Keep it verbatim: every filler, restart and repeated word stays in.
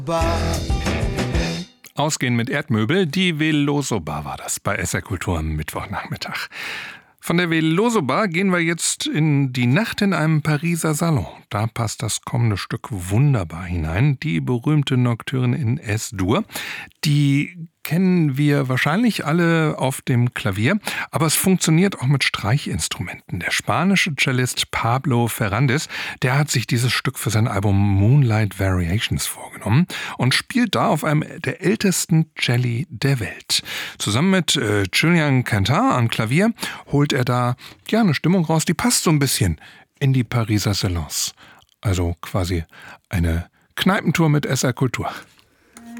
Bar. Ausgehen mit Erdmöbel, die Veloso Bar war das bei S R Kultur am Mittwochnachmittag. Von der Veloso Bar gehen wir jetzt in die Nacht in einem Pariser Salon. Da passt das kommende Stück wunderbar hinein. Die berühmte Nocturne in Es-Dur. Die kennen wir wahrscheinlich alle auf dem Klavier, aber es funktioniert auch mit Streichinstrumenten. Der spanische Cellist Pablo Ferrandis, der hat sich dieses Stück für sein Album Moonlight Variations vorgenommen und spielt da auf einem der ältesten Celli der Welt. Zusammen mit äh, Julian Cantar am Klavier holt er da ja eine Stimmung raus, die passt so ein bisschen in die Pariser Salons. Also quasi eine Kneipentour mit S R Kultur.